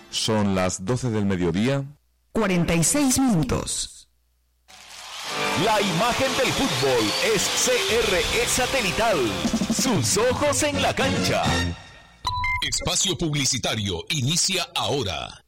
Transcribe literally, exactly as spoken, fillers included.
Son las doce del mediodía. cuarenta y seis minutos. La imagen del fútbol es C R E Satelital. Sus ojos en la cancha. Espacio publicitario inicia ahora.